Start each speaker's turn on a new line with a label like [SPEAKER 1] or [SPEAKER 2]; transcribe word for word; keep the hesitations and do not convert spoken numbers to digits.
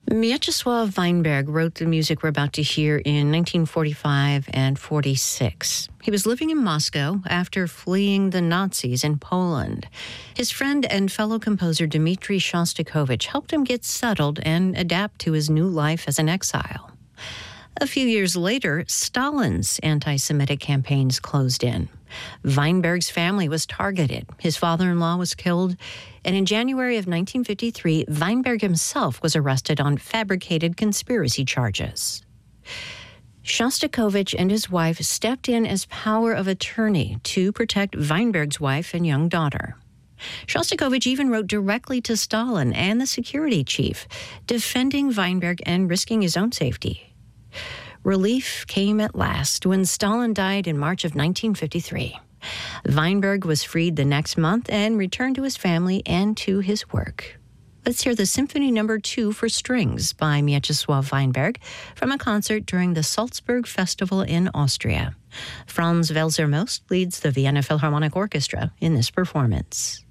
[SPEAKER 1] Mieczysław Weinberg wrote the music we're about to hear in nineteen forty-five and forty-six. He was living in Moscow after fleeing the Nazis in Poland. His friend and fellow composer Dmitri Shostakovich helped him get settled and adapt to his new life as an exile. A few years later, Stalin's anti-Semitic campaigns closed in. Weinberg's family was targeted. His father-in-law was killed. And in January of nineteen fifty-three, Weinberg himself was arrested on fabricated conspiracy charges. Shostakovich and his wife stepped in as power of attorney to protect Weinberg's wife and young daughter. Shostakovich even wrote directly to Stalin and the security chief, defending Weinberg and risking his own safety. Relief came at last when Stalin died in March of nineteen fifty-three. Weinberg was freed the next month and returned to his family and to his work. Let's hear the Symphony Number Two for Strings by Mieczysław Weinberg from a concert during the Salzburg Festival in Austria. Franz Welser-Most leads the Vienna Philharmonic Orchestra in this performance.